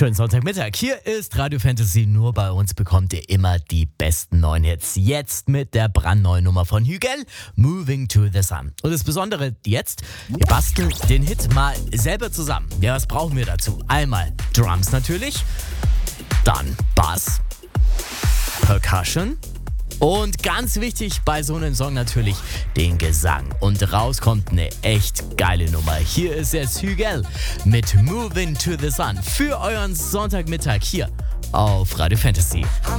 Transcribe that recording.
Schönen Sonntagmittag. Hier ist Radio Fantasy. Nur bei uns bekommt ihr immer die besten neuen Hits. Jetzt mit der brandneuen Nummer von Hügel, Moving to the Sun. Und das Besondere jetzt, wir basteln den Hit mal selber zusammen. Ja, was brauchen wir dazu? Einmal Drums natürlich, dann Bass, Percussion und ganz wichtig bei so einem Song natürlich den Gesang. Und raus kommt eine echt geile Nummer. Hier ist jetzt Hügel mit Moving to the Sun für euren Sonntagmittag hier auf Radio Fantasy. I'm